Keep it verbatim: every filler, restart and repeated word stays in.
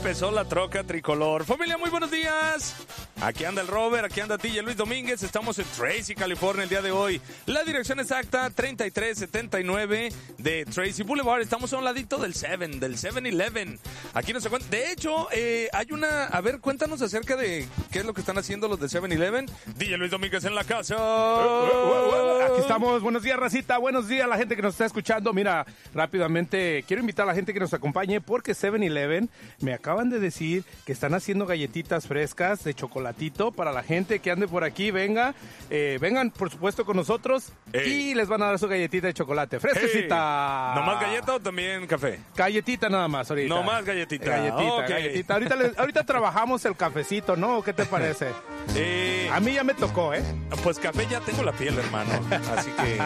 empezó la troca tricolor. Familia, muy buenos días. Aquí anda el Robert, aquí anda T J Luis Domínguez. Estamos en Tracy, California, el día de hoy. La dirección exacta, treinta y tres setenta y nueve de Tracy Boulevard. Estamos a un ladito del Seven, del seven eleven. Aquí nos encuentran. De hecho, eh, hay una... A ver, cuéntanos acerca de qué es lo que están haciendo los de seven eleven. T J Luis Domínguez en la casa. Aquí estamos. Buenos días, racita. Buenos días a la gente que nos está escuchando. Mira, rápidamente quiero invitar a la gente que nos acompañe porque seven eleven me acaban de decir que están haciendo galletitas frescas de chocolatito para la gente que ande por aquí. Venga, eh, vengan por supuesto con nosotros. Ey. Y les van a dar su galletita de chocolate fresquecita. Hey. ¿Nomás galleta o también café? Galletita nada más ahorita. Nomás galletita. Galletita, okay. galletita. Ahorita, les, ahorita trabajamos el cafecito, ¿no? ¿Qué te parece? Eh, a mí ya me tocó, ¿eh? Pues café ya tengo la piel, hermano. Así que